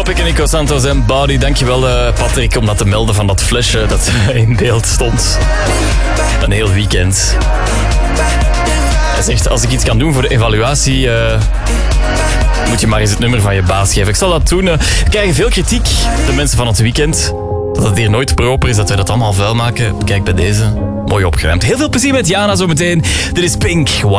Topic en Nico Santos en Body. Dankjewel Patrick om dat te melden van dat flesje dat in beeld stond. Een heel weekend. Hij zegt, als ik iets kan doen voor de evaluatie, moet je maar eens het nummer van je baas geven. Ik zal dat doen. We krijgen veel kritiek, de mensen van het weekend. Dat het hier nooit proper is, dat we dat allemaal vuil maken. Kijk bij deze. Mooi opgeruimd. Heel veel plezier met Jana zometeen. Dit is Pink.